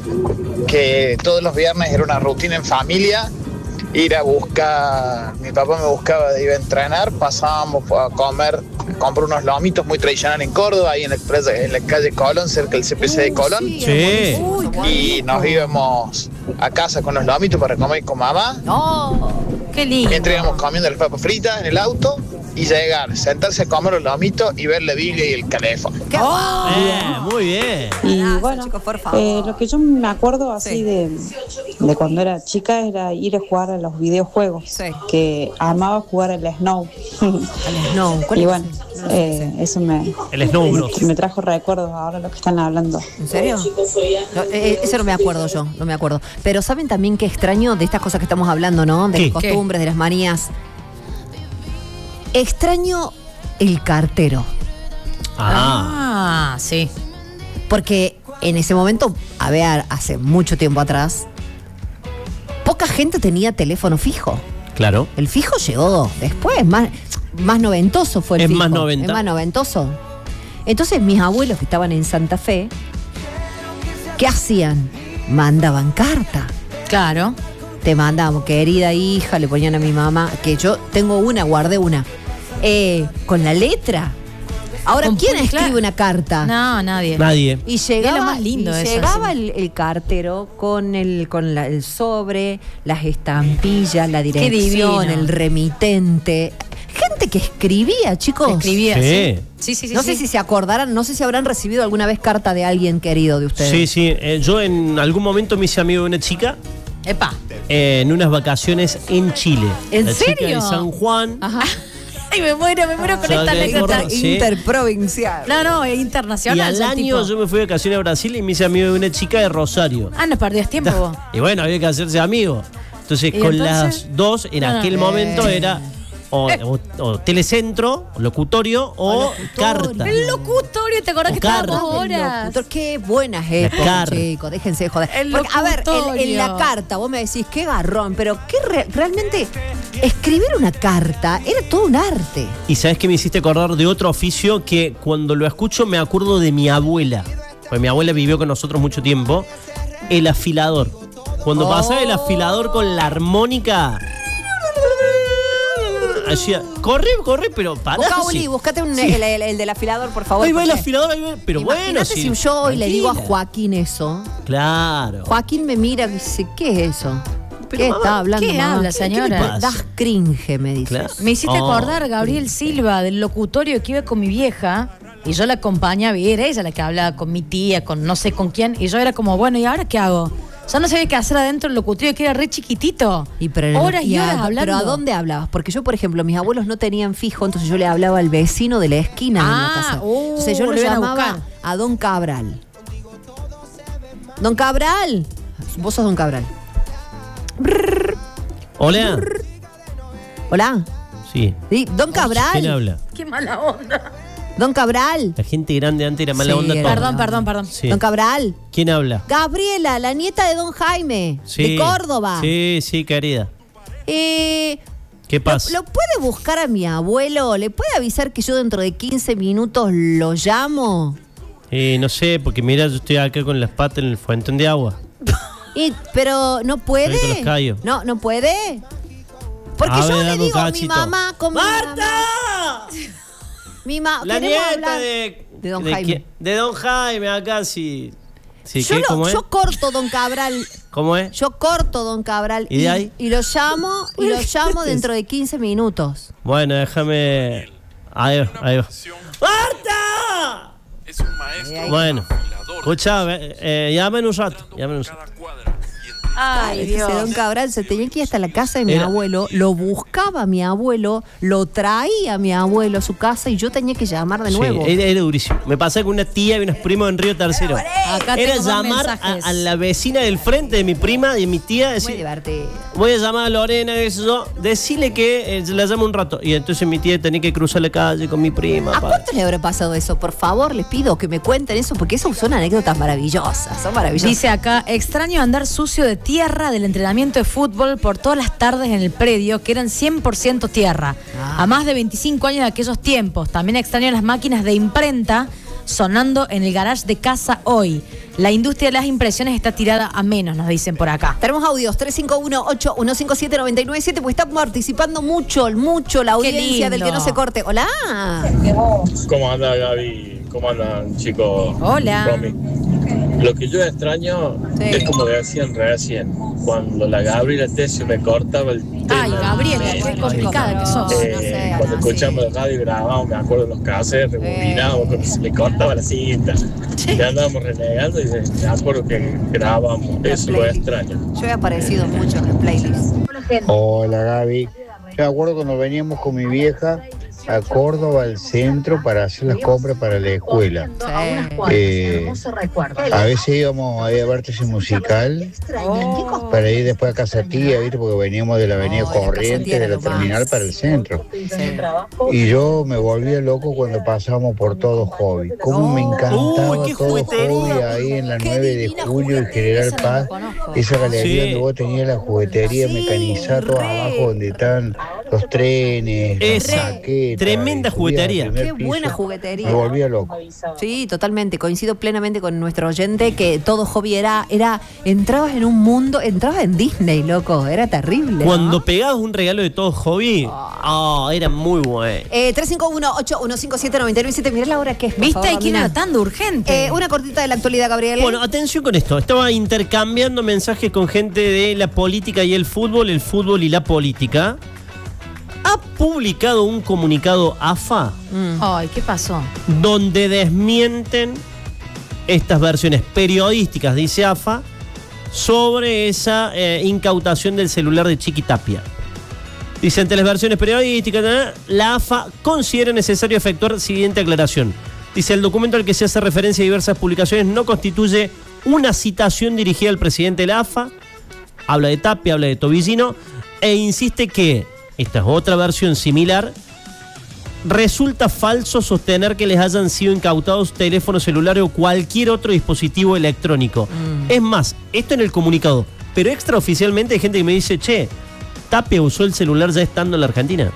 que todos los viernes era una rutina en familia, ir a buscar, mi papá me buscaba, iba a entrenar, pasábamos a comer, compré unos lomitos muy tradicionales en Córdoba, ahí en la calle Colón, cerca del CPC de Colón. Sí. Y nos íbamos a casa con los lomitos para comer con mamá. ¡Oh! ¡Qué lindo! Mientras íbamos comiendo las papas fritas en el auto y llegar, sentarse a comer los lomitos y ver la Biblia y el calefón. Muy bien. Y bueno, chicos, por favor. lo que yo me acuerdo así de cuando era chica era ir a jugar a los videojuegos. Sí. Que amaba jugar al Snow. Al Snow. ¿Cuál Y es bueno, eso El Snow Bros. me trajo recuerdos ahora lo que están hablando. ¿En serio? No, eso no me acuerdo yo, no me acuerdo. Pero ¿saben también qué extraño de estas cosas que estamos hablando, no? De las costumbres, de las manías. Extraño el cartero. Sí. Porque en ese momento, a ver, hace mucho tiempo atrás, poca gente tenía teléfono fijo. Claro. El fijo llegó después, más noventoso fue el Es fijo. más 90. Es más noventoso. Entonces mis abuelos que estaban en Santa Fe, ¿qué hacían? Mandaban carta. Claro. Te mandaban, querida hija, le ponían a mi mamá, que yo tengo una, guardé una, con la letra. Ahora, ¿quién escribe una carta? No, nadie. Y llegaba, es lo más lindo y eso, llegaba sí. el cartero con el sobre, las estampillas, la dirección, divino. el remitente. Gente que escribía, chicos. Escribía, Sí. sí. No sé si se acordarán, no sé si habrán recibido alguna vez carta de alguien querido de ustedes. Sí. Yo en algún momento me hice amigo de una chica Epa. en unas vacaciones en Chile. ¿En la serio? chica de San Juan. Ajá. Ay, me muero con esta anécdota. Sí. Interprovincial. No, es Y internacional. al ya, año tipo. yo me fui de vacaciones a Brasil y me hice amigo de una chica de Rosario. No perdías tiempo vos. Y bueno, había que hacerse amigo. Entonces, ¿Y con entonces? las dos, en aquel momento era o telecentro, o locutorio, o carta. El locutorio, ¿te acordás O que carta. estábamos horas? Qué buenas épocas, Carta. chicos, déjense de joder. El Porque, a ver, locutorio. en la carta, vos me decís, qué garrón, pero qué realmente, escribir una carta era todo un arte. Y sabes que me hiciste acordar de otro oficio que cuando lo escucho me acuerdo de mi abuela. Pues mi abuela vivió con nosotros mucho tiempo. El afilador. Cuando pasaba el afilador con la armónica. Hacía, corre, pero para. Busca, Uli, buscate el del afilador, por favor. Ahí va el porque afilador, ahí va. Pero bueno, imagínate si yo hoy le digo a Joaquín eso. Claro. Joaquín me mira y dice, ¿qué es eso? ¿Qué está hablando? ¿qué mamá? habla, señora? ¿Qué le pasa? Das cringe, me dice. Claro. Me hiciste acordar, Gabriel Silva, del locutorio que iba con mi vieja. Y yo la acompañaba y era ella la que hablaba con mi tía, con no sé con quién. Y yo era como, bueno, ¿y ahora qué hago? Yo no sabía qué hacer adentro del locutorio, que era re chiquitito. Horas y horas hablando. ¿Pero a dónde hablabas? Porque yo, por ejemplo, mis abuelos no tenían fijo, entonces yo le hablaba al vecino de la esquina de la casa. Entonces yo lo iban a llamaba buscar. a Don Cabral. Don Cabral. Vos sos Don Cabral. Hola. Hola. Sí. ¿Sí? Don Cabral. ¿Quién habla? Qué mala onda. Don Cabral. La gente grande antes era mala Sí, onda. era toda. Perdón. Sí. Don Cabral. ¿Quién habla? Gabriela, la nieta de Don Jaime. Sí. De Córdoba. Sí, querida. ¿Qué pasa? ¿Lo puede buscar a mi abuelo? ¿Le puede avisar que yo dentro de 15 minutos lo llamo? No sé, porque mira, yo estoy acá con las patas en el fuentón de agua. Pero no puede. Estoy con los callos. No puede. Porque A yo ver, le dame un digo a mi cachito. mamá con ¡Marta! La nieta de Don Jaime. quién? De Don Jaime, acá sí. Sí, Yo, ¿cómo es? yo corto Don Cabral. ¿Cómo es? Yo corto Don Cabral. ¿Y de ahí? Y lo llamo dentro de 15 minutos. Bueno, déjame. Ahí va. ¡Marta! Es un maestro. Bueno, escucha, llámame en un rato. Ay, Dice Dios. Don Cabral, se tenía que ir hasta la casa de mi abuelo, lo buscaba mi abuelo, lo traía mi abuelo a su casa y yo tenía que llamar de nuevo. Sí, era durísimo. Me pasé con una tía y unos primos en Río Tercero. Acá Era tengo más llamar mensajes. a la vecina del frente de mi prima y de mi tía. Muy Decir, divertido. voy a llamar a Lorena, eso, decirle que la llamo un rato. Y entonces mi tía tenía que cruzar la calle con mi prima. ¿A cuántos le habrá pasado eso? Por favor, les pido que me cuenten eso porque eso son anécdotas maravillosas, son maravillosas. Dice acá, extraño andar sucio de tierra del entrenamiento de fútbol por todas las tardes en el predio, que eran 100% tierra. A más de 25 años de aquellos tiempos. También extraño las máquinas de imprenta, sonando en el garage de casa hoy. La industria de las impresiones está tirada a menos, nos dicen por acá. Tenemos audios, 351-8157-997, porque está participando mucho la audiencia del que no se corte. Hola. ¿Cómo anda, Gaby? ¿Cómo andan, chicos? Hola. Romy. Lo que yo extraño es como decían recién, cuando la Gabriela Tesio me cortaba el tema. Ay, Gabriela, qué complicada que sos. Cuando escuchamos la radio grabamos, me acuerdo de los cassettes, rebobinábamos, cuando se me cortaba la cinta. Ya andábamos renegando y me acuerdo que grabamos. Eso lo extraño. Yo he aparecido mucho en el playlist. Hola, Gaby. Yo me acuerdo cuando veníamos con mi vieja a Córdoba, al centro, para hacer las compras para la escuela. A veces íbamos a ver ese musical para ir después a Casa Tía, ¿viste? Porque veníamos de la avenida Corrientes, de la terminal para el centro. Y yo me volvía loco cuando pasábamos por Todo Hobby. Cómo me encantaba Todo Hobby ahí en la 9 de julio, el General Paz. Esa galería donde vos tenías la juguetería mecanizada todo abajo, donde están los trenes, las saquetas. Tremenda juguetería. Qué buena juguetería. Me volvía loco. Sí, totalmente. Coincido plenamente con nuestro oyente que Todo Hobby era entrabas en un mundo, entrabas en Disney, loco. Era terrible. Cuando pegabas un regalo de Todo Hobby, era muy bueno. 351-8157-997. Mirá la hora que es. ¿Viste? Hay que ir anotando urgente. Una cortita de la actualidad, Gabriel. Bueno, atención con esto. Estaba intercambiando mensajes con gente de la política y el fútbol y la política. Ha publicado un comunicado AFA Ay, ¿qué pasó? donde desmienten estas versiones periodísticas, dice AFA, sobre esa incautación del celular de Chiqui Tapia. Dice, ante las versiones periodísticas, la AFA considera necesario efectuar siguiente aclaración. Dice, el documento al que se hace referencia a diversas publicaciones no constituye una citación dirigida al presidente de la AFA, habla de Tapia, habla de Tobillino, e insiste que esta es otra versión similar. Resulta falso sostener que les hayan sido incautados teléfonos celulares o cualquier otro dispositivo electrónico. Es más, esto en el comunicado, pero extraoficialmente hay gente que me dice, che, Tapia usó el celular ya estando en la Argentina.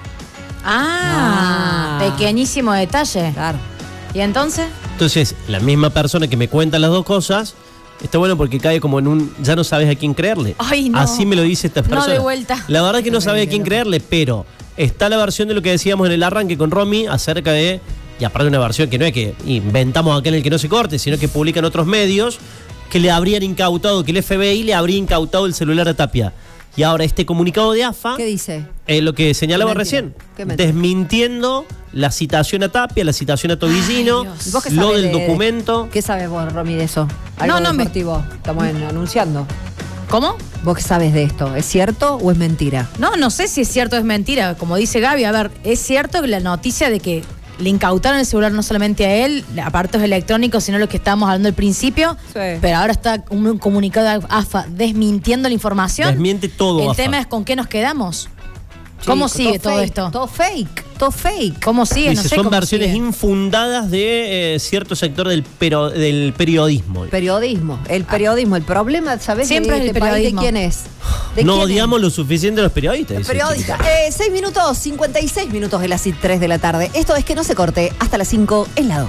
Pequeñísimo detalle. Claro. ¿Y entonces? Entonces, la misma persona que me cuenta las dos cosas, está bueno porque cae como en un... Ya no sabes a quién creerle. Ay, no. Así me lo dice esta persona. No, de vuelta. La verdad es que no sabe a quién creerle, pero está la versión de lo que decíamos en el arranque con Romy acerca de... Y aparte una versión que no es que inventamos acá en el que no se corte, sino que publican otros medios que le habrían incautado, que el FBI le habría incautado el celular a Tapia. Y ahora este comunicado de AFA... ¿Qué dice? Lo que señalaba recién. Desmintiendo la citación a Tapia, la citación a Tobillino, lo del documento. ¿Qué sabes vos, Romy, de eso? ¿Algo deportivo? Estamos anunciando. ¿Cómo? ¿Vos qué sabes de esto? ¿Es cierto o es mentira? No sé si es cierto o es mentira. Como dice Gaby, a ver, es cierto que la noticia de que le incautaron el celular no solamente a él, aparatos electrónicos, sino lo que estábamos hablando al principio. Sí. Pero ahora está un comunicado de AFA desmintiendo la información. Desmiente todo, El AFA. tema es con qué nos quedamos. ¿Cómo sigue todo esto? Todo fake. ¿Cómo sigue? Dice, No sé son cómo versiones sigue. infundadas de cierto sector del periodismo. El periodismo. El problema, ¿sabés? Siempre de es el periodismo. ¿De quién es? No odiamos lo suficiente a los periodistas. Los dice periodistas. 6 minutos, 56 minutos de las 3 de la tarde. Esto es que no se corte hasta las 5 en la 2.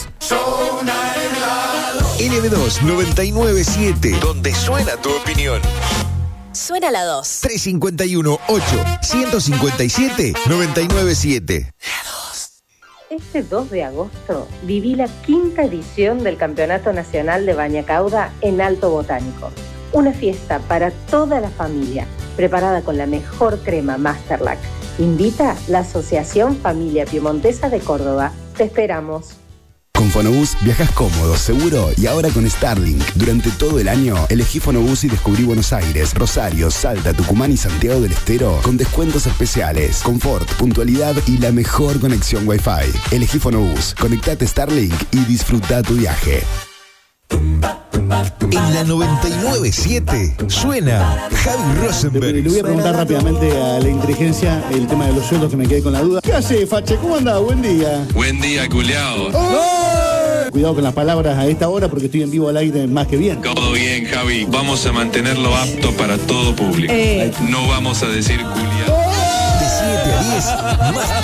LB2 997, donde suena tu opinión. Suena la 2. 351-8-157-997. Este 2 de agosto viví la 5ª edición del Campeonato Nacional de Bañacauda en Alto Botánico. Una fiesta para toda la familia, preparada con la mejor crema Masterlac. Invita la Asociación Familia Piemontesa de Córdoba. Te esperamos. Con Fonobús viajas cómodo, seguro y ahora con Starlink. Durante todo el año, elegí Fonobús y descubrí Buenos Aires, Rosario, Salta, Tucumán y Santiago del Estero con descuentos especiales, confort, puntualidad y la mejor conexión Wi-Fi. Elegí Fonobús, conectate Starlink y disfruta tu viaje. En la 99.7 suena Javi Rosenberg. Le voy a preguntar rápidamente a la inteligencia el tema de los sueldos, que me quedé con la duda. ¿Qué hace, Fache? ¿Cómo andás? Buen día. Buen día, culiao. Cuidado con las palabras a esta hora porque estoy en vivo al aire más que bien. Todo bien, Javi. Vamos a mantenerlo apto para todo público. No vamos a decir culiao. De 7 a 10, más